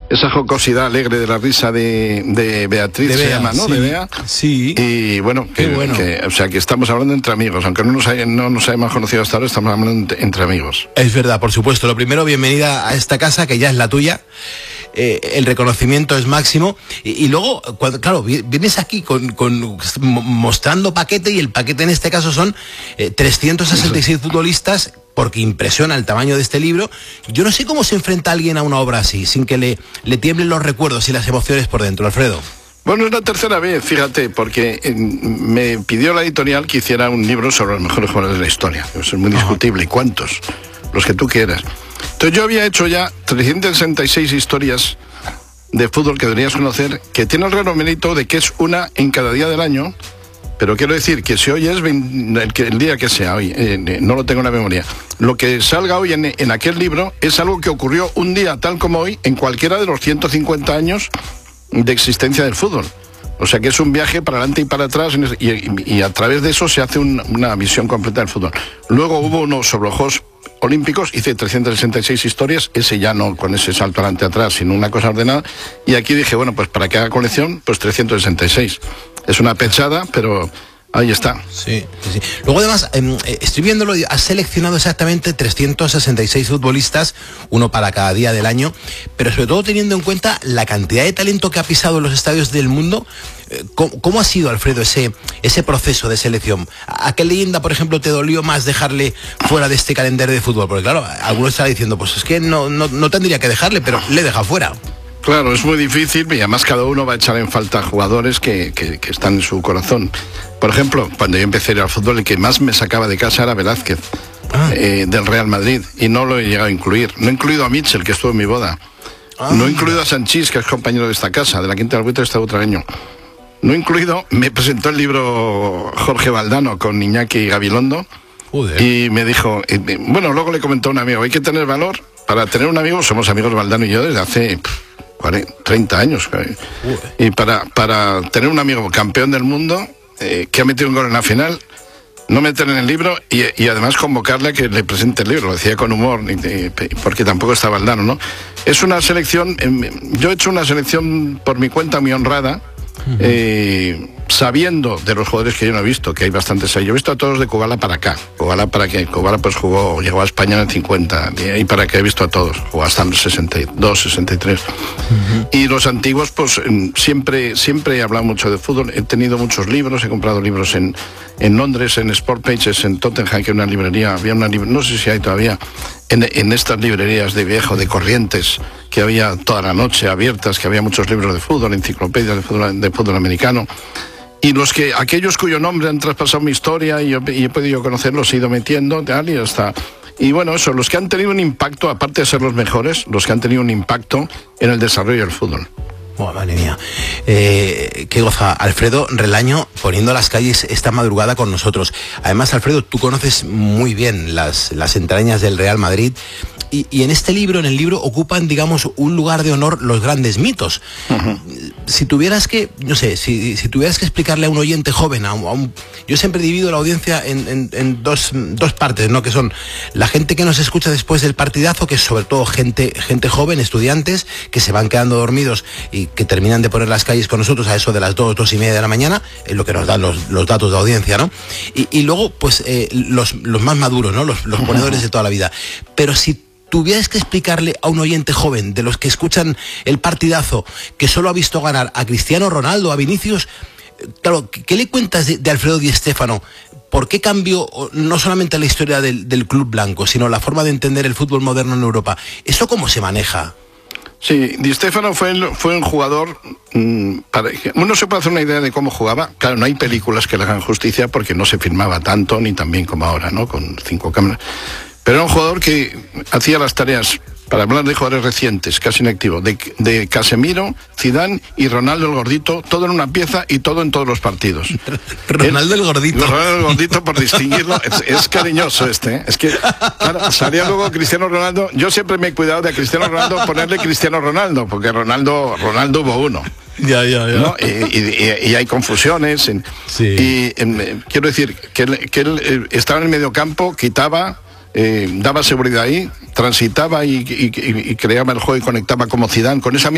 esa jocosidad alegre de la risa de Beatriz, se llama, ¿no? Sí, de Bea. Sí. Y bueno, o sea, que estamos hablando entre amigos, aunque no nos hayamos conocido hasta ahora, estamos hablando entre amigos. Es verdad, por supuesto. Lo primero, bienvenida a esta casa, que ya es la tuya. El reconocimiento es máximo. Y luego, claro, vienes aquí mostrando paquete, y el paquete en este caso son 366 futbolistas, porque impresiona el tamaño de este libro. Yo no sé cómo se enfrenta alguien a una obra así, sin que le tiemblen los recuerdos y las emociones por dentro, Alfredo. Bueno, es la tercera vez, fíjate, porque me pidió la editorial que hiciera un libro sobre los mejores jugadores de la historia. Eso es muy discutible. ¿Y cuántos? Los que tú quieras. Entonces yo había hecho ya 366 historias de fútbol que deberías conocer, que tiene el raro mérito de que es una en cada día del año. Pero quiero decir que si hoy es el día que sea hoy, no lo tengo en la memoria, lo que salga hoy en aquel libro es algo que ocurrió un día tal como hoy en cualquiera de los 150 años de existencia del fútbol. O sea que es un viaje para adelante y para atrás, y a través de eso se hace una visión completa del fútbol. Luego hubo uno sobre los Juegos Olímpicos, hice 366 historias, ese ya no con ese salto adelante atrás, sino una cosa ordenada, y aquí dije, bueno, pues para que haga colección, pues 366. Es una pechada, pero ahí está. Sí. Luego además, estoy viéndolo, has seleccionado exactamente 366 futbolistas, uno para cada día del año, pero sobre todo teniendo en cuenta la cantidad de talento que ha pisado los estadios del mundo. ¿Cómo ha sido, Alfredo, ese proceso de selección? ¿A qué leyenda, por ejemplo, te dolió más dejarle fuera de este calendario de fútbol? Porque claro, algunos estarán diciendo, pues es que no tendría que dejarle, pero le deja fuera. Claro, es muy difícil, y además cada uno va a echar en falta jugadores que están en su corazón. Por ejemplo, cuando yo empecé a ir al fútbol, el que más me sacaba de casa era Velázquez, del Real Madrid, y no lo he llegado a incluir. No he incluido a Mitchell, que estuvo en mi boda. No he incluido a Sanchís, que es compañero de esta casa, de la Quinta del Buitre, este utragueño. No he incluido, me presentó el libro Jorge Valdano con Iñaki Gabilondo. Joder. Y me dijo, bueno, luego le comentó a un amigo, hay que tener valor para tener un amigo. Somos amigos Valdano y yo desde hace 30 años. Y para tener un amigo campeón del mundo, que ha metido un gol en la final, no meter en el libro y además convocarle a que le presente el libro. Lo decía con humor, porque tampoco está Valdano, ¿no? Es una selección, yo he hecho una selección por mi cuenta muy honrada, sabiendo de los jugadores que yo no he visto, que hay bastantes ahí. Yo he visto a todos de Kubala para acá. Kubala pues llegó a España en el 50, y ahí para acá he visto a todos, jugó hasta en el 62, 63. Y los antiguos, pues siempre he hablado mucho de fútbol, he tenido muchos libros, he comprado libros en Londres, en Sport Pages, en Tottenham, que había una librería, no sé si hay todavía, en estas librerías de viejo, de Corrientes, que había toda la noche abiertas, que había muchos libros de fútbol, enciclopedias de fútbol americano. Y aquellos cuyo nombre han traspasado mi historia y he podido conocerlos, he ido metiendo, tal, y hasta. Y bueno, eso, los que han tenido un impacto, aparte de ser los mejores, los que han tenido un impacto en el desarrollo del fútbol. Oh, madre mía. Qué goza Alfredo Relaño poniendo las calles esta madrugada con nosotros. Además, Alfredo, tú conoces muy bien las entrañas del Real Madrid. Y en este libro, ocupan, digamos, un lugar de honor los grandes mitos. Si tuvieras que, no sé, si tuvieras que explicarle a un oyente joven, yo siempre divido la audiencia en dos partes, ¿no? Que son la gente que nos escucha después del partidazo, que es sobre todo gente joven, estudiantes, que se van quedando dormidos y que terminan de poner las calles con nosotros a eso de las 2:30 de la mañana, es lo que nos dan los datos de audiencia, ¿no? Y luego, pues, los más maduros, ¿no? Los ponedores de toda la vida. Pero si tuvieras que explicarle a un oyente joven, de los que escuchan el partidazo, que solo ha visto ganar a Cristiano Ronaldo, a Vinicius, claro, ¿qué le cuentas de Alfredo Di Stéfano? ¿Por qué cambió no solamente la historia del club blanco, sino la forma de entender el fútbol moderno en Europa? ¿Eso cómo se maneja? Sí, Di Stéfano fue un jugador, uno se puede hacer una idea de cómo jugaba. Claro, no hay películas que le hagan justicia porque no se filmaba tanto ni tan bien como ahora, ¿no? Con 5 cámaras. Pero era un jugador que hacía las tareas, para hablar de jugadores recientes, casi inactivos, de Casemiro, Zidane y Ronaldo el Gordito, todo en una pieza y todo en todos los partidos. Ronaldo el Gordito. Ronaldo el Gordito, por distinguirlo, es cariñoso ¿eh? Es que, claro, salía luego Cristiano Ronaldo. Yo siempre me he cuidado de a Cristiano Ronaldo ponerle Cristiano Ronaldo, porque Ronaldo hubo uno. Ya. ¿No? Y hay confusiones. Sí. Y quiero decir que él estaba en el mediocampo, quitaba, daba seguridad ahí, transitaba y creaba el juego y conectaba como Zidane con esa